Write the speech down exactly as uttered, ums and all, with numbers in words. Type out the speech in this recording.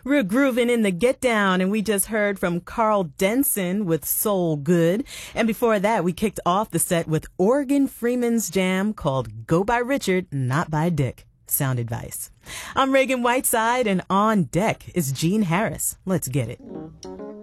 We're grooving in the Get Down, and we just heard from Carl Denson with Soul Good. And before that, we kicked off the set with Organ Freeman's jam called Go by Richard, Not by Dick. Sound advice. I'm Reagan Whiteside, and on deck is Gene Harris. Let's get it.